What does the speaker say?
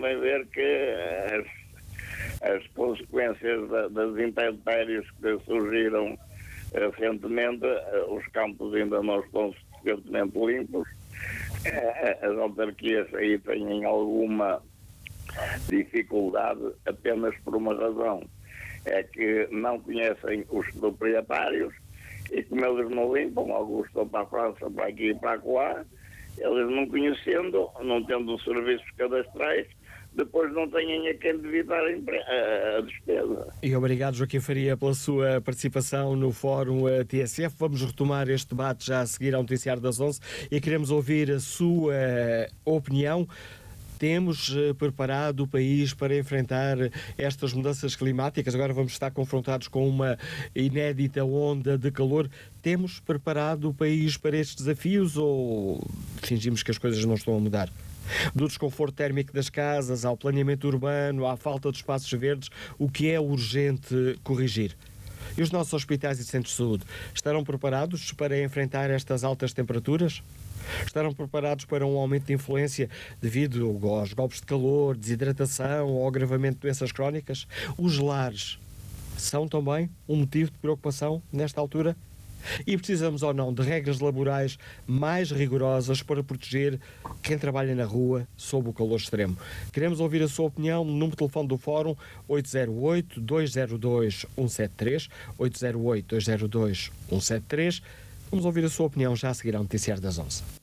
devem ver que as consequências das intempéries que surgiram recentemente, os campos ainda não estão suficientemente limpos. As autarquias aí têm alguma dificuldade apenas por uma razão, é que não conhecem os proprietários e como eles não limpam, alguns estão para a França, para aqui e para lá, eles não conhecendo, não tendo serviços cadastrais, depois não têm a quem debitar a despesa. E obrigado, Joaquim Faria, pela sua participação no Fórum TSF. Vamos retomar este debate já a seguir ao Noticiário das 11 e queremos ouvir a sua opinião. Temos preparado o país para enfrentar estas mudanças climáticas? Agora vamos estar confrontados com uma inédita onda de calor. Temos preparado o país para estes desafios ou fingimos que as coisas não estão a mudar? Do desconforto térmico das casas ao planeamento urbano, à falta de espaços verdes, o que é urgente corrigir? E os nossos hospitais e centros de saúde estarão preparados para enfrentar estas altas temperaturas? Estarão preparados para um aumento de influência devido aos golpes de calor, desidratação ou agravamento de doenças crónicas? Os lares são também um motivo de preocupação nesta altura? E precisamos ou não de regras laborais mais rigorosas para proteger quem trabalha na rua sob o calor extremo? Queremos ouvir a sua opinião no número de telefone do Fórum 808-202-173, 808-202-173. Vamos ouvir a sua opinião já a seguir ao Noticiário das 11.